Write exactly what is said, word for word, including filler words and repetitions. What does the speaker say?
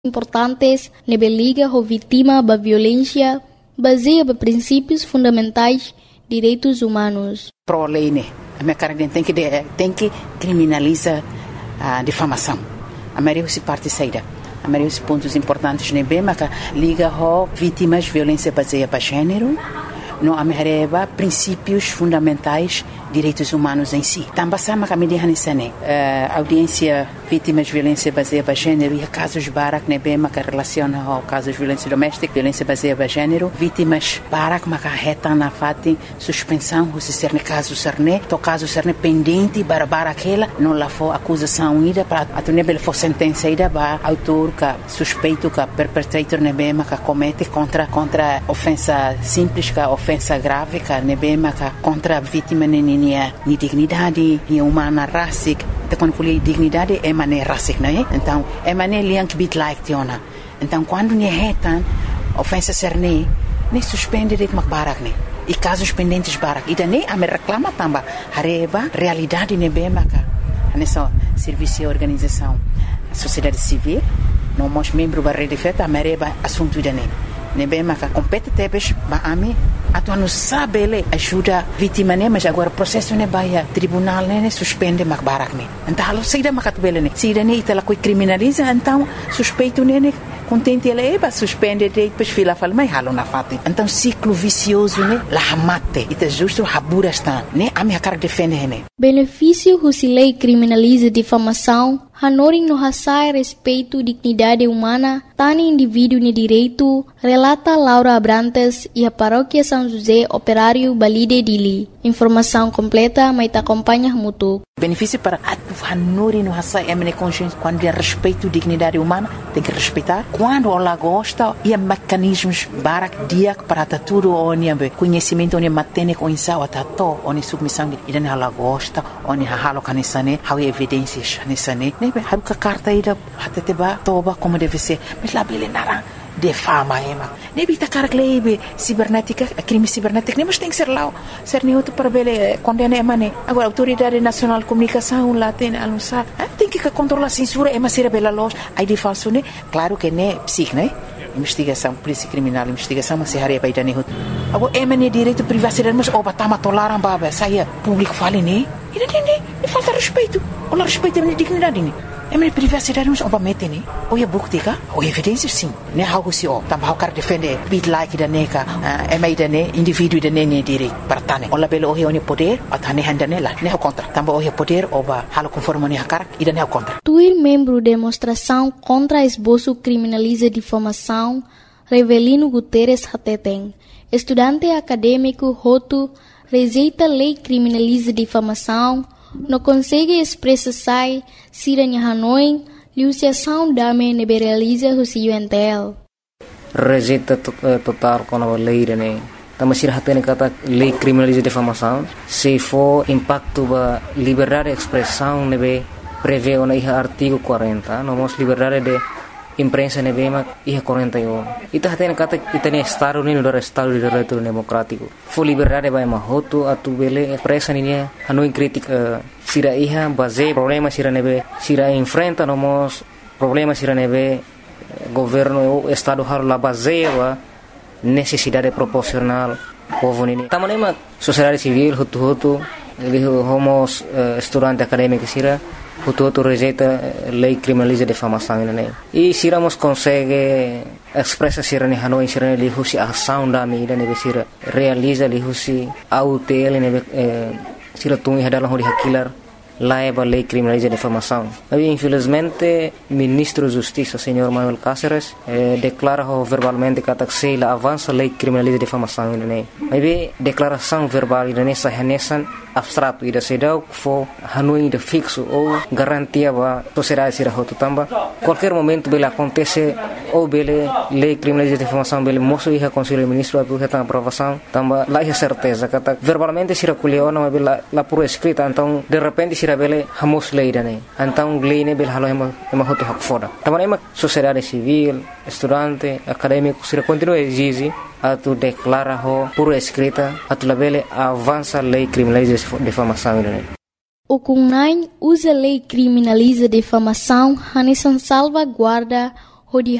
importantes na liga a vítima da violência baseia em princípios fundamentais direitos humanos. Pro lei, né? A minha cara tem que tem que criminalizar a difamação. A maioria se parte saída. A maioria dos pontos importantes né bem, mas liga a vítimas de violência baseada em gênero. Não amarreba princípios fundamentais direitos humanos em si. Também sama que a medida nessa né audiência vítimas de violência baseada em gênero e casos barak né bem que relaciona ao casos de violência doméstica, violência baseada em gênero, vítimas barak mas que reta na fati suspensão se ser ne caso ser ne to caso ser ne pendente para bara aquela não lá for acusação ida para a tu ne bel for sentença ida ba autor que suspeito que perpetrator ne bem que comete contra contra ofensa simples que ofensa grave que ne bem que contra a vítima ne Nia, ni dignidade, ni humana racic. Então quando falei dignidade é maneira racic, né? Então é maneira liang bit like tiona. Então quando ni retan ofensa ser ne, ne suspende de macbarak ne. E casos pendentes barak. E daí a me reclama tamba hareba realidade ne bema ka. Nessa serviço e organização, a sociedade civil, não mos membro da rede feta a mereba assunto dane. Ne bema ka compete tebes ba ami atu não sabe ele ajuda vítima né mas agora processo né vai tribunal né suspende macbarak né então alo saída macatbele né saída né itala coi criminaliza então suspeito né contente ele é suspende depois fila fala mas halo na fate então ciclo vicioso né la mate ita justo habura está né a minha cara defende né benefício se lei criminaliza difamação Hanoring no hasai respeito dignidade humana, tani indivíduo ni direito, relata Laura Abrantes e a paróquia São José Operário Balide Dili. Informação completa, mas te acompanha muito. Benefício para a Hanoring no hasai é minha consciência quando é respeito dignidade humana, tem que respeitar. Quando ela gosta, e mecanismos barak dia para tudo onde conhecimento onde matene com insau atato onde submissão e dan ela gosta onde halo kanisane, há evidências nisane. Haruka carta ida hata teba toba como deve ser mas lá bele nara de fama ema nebi ta cara klebe cibernética crime cibernético nem mas tem que ser lá ser nem outro para bele condena ema ne agora autoridade nacional de comunicação lá tem anunciar tem que controlar a censura ema ser bela loja aí de falso né claro que né psic né investigação polícia criminal investigação mas se hare vai dane agora ema ne direito privacidade mas oba tama tolaram baba saia público fale né e não tem falta respeito olha respeito a minha dignidade né é minha privacidade mas oba mete né ou é buktika ou evidências sim né algo se ó também o cara defende bit like da neca é mais da né indivíduo da né direito para tane olha belo o é poder a tane handa nela né o contra também o é poder oba halo conforme né cara e da né o contra tuir membro demonstração contra esboço criminaliza difamação Revelino Guterres Hateten estudante acadêmico Roto rejeita lei criminaliza difamação, não consegue expressar se a Hanoi, liuciação dame liberaliza o C U N T L. Rejeita total com a lei, né? Também se hatene kata lei criminaliza difamação, se for impacto ba liberdade de expressão, nebe prevê o artigo quarenta, não mos liberdade de imprensa ne bema ia quarenta e um ita hatene kata ita ne estado unido do estado de direito democrático fo liberdade vai mahoto atu bele presa ninia hanu crítica sira iha base problema sira nebe sira enfrenta nomos problema sira nebe governo estado har la base wa necessidade proporcional povo nini tamanema sociedade civil hutu hutu homos estudante acadêmico sira Hutu rejeita lei criminaliza difamação né e se ramos consegue expressa sira ne Hanoi sira ne lihusi ação da mídia ne sira realiza lihusi autel ne sira tungi hadalah hori hakilar laiba lei criminaliza difamação mas infelizmente ministro de justiça senhor Manuel Cáceres eh, declara verbalmente que se la avança lei criminaliza difamação né mas declaração verbal ne sahanesan abstrato ida sedau fo Hanoi de fixo ou garantia ba sociedade sira hotu tamba qualquer momento bela acontece ou bele lei criminaliza difamação bele moço ia conselho ministro a tudo a aprovação tamba lá é certeza que verbalmente sira culiona mas bela la por escrita então de repente sira bele hamos lei dane então lei ne bela halo ema ema hotu hak foda tamba ema sociedade civil estudante acadêmico sira continua exige a tu declara ho por escrita a tu labele avança lei criminaliza difamação né o Cunhain usa lei criminaliza difamação hanesan salvaguarda hodi